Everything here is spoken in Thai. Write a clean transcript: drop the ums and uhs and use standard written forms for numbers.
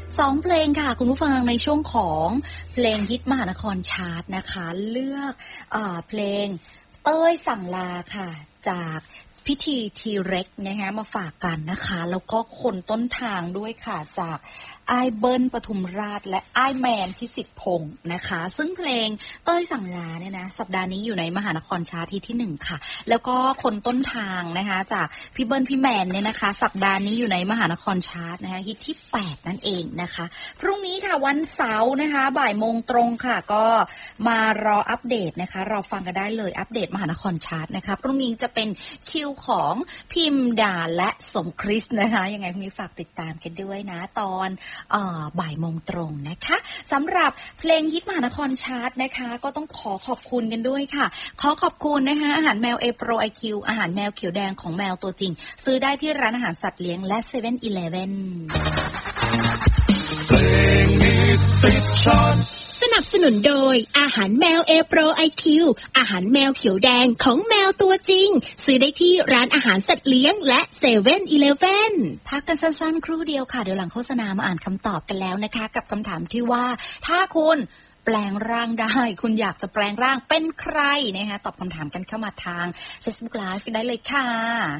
2เพลงค่ะคุณผู้ฟังในช่วงของเพลงฮิตมหานครชาร์ตนะคะเลือกเพลงเต้ยสั่งลาค่ะจากพิธีทีเร็กนะคะมาฝากกันนะคะแล้วก็คนต้นทางด้วยค่ะจากอ้ายเบิ้ลปทุมราชและอ้ายแมนพิสิทธิ์พงศ์นะคะซึ่งเพลงเต้ยสั่งลาเนี่ยนะสัปดาห์นี้อยู่ในมหานครชาร์ตที่1ค่ะแล้วก็คนต้นทางนะคะจากพี่เบิ้ลพี่แมนเนี่ยนะคะสัปดาห์นี้อยู่ในมหานครชาร์ตนะคะฮิตที่8นั่นเองนะคะพรุ่งนี้ค่ะวันเสาร์นะคะบ่ายโมงตรงค่ะก็มารออัปเดตนะคะรอฟังกันได้เลยอัปเดตมหานครชาร์ตนะคะพรุ่งนี้จะเป็นคิวของพิมดาและสมคริสนะคะยังไงพรุ่งนี้ฝากติดตามกันด้วยนะตอนบ่ายโมงตรงนะคะสำหรับเพลงฮิตมหานครชาร์ตนะคะก็ต้องขอขอบคุณกันด้วยค่ะขอขอบคุณนะคะอาหารแมว A Pro IQ อาหารแมวเขียวแดงของแมวตัวจริงซื้อได้ที่ร้านอาหารสัตว์เลี้ยงและ 7-Eleven เพลงฮิตติดชาร์ตสนับสนุนโดยอาหารแมว A Pro IQ อาหารแมวเขียวแดงของแมวตัวจริงซื้อได้ที่ร้านอาหารสัตว์เลี้ยงและ 7-Eleven พักกันสั้นๆครู่เดียวค่ะเดี๋ยวหลังโฆษณามาอ่านคำตอบกันแล้วนะคะกับคำถามที่ว่าถ้าคุณแปลงร่างได้คุณอยากจะแปลงร่างเป็นใครนะคะตอบคำถามกันเข้ามาทาง Facebook Live ได้เลยค่ะ